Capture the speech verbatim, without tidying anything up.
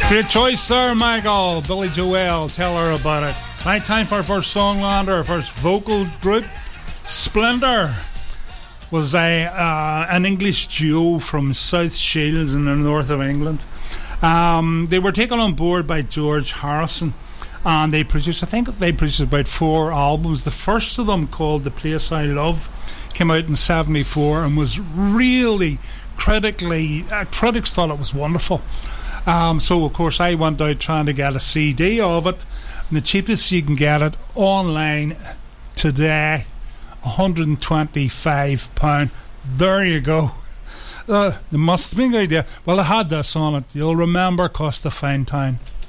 Great choice there, Michael. Billy Joel, tell her about it. Right, time for our first songlander, our first vocal group. Splendour was a uh, an English duo from South Shields in the north of England. Um, they were taken on board by George Harrison, and they produced, I think they produced about four albums. The first of them, called The Place I Love, came out in seventy-four and was really critically, uh, critics thought it was wonderful. Um, so, of course, I went out trying to get a C D of it. And the cheapest you can get it online today, one hundred twenty-five pounds. There you go. Uh, there must have been a good idea. Well, I had this on it. You'll remember Costa Fine Town.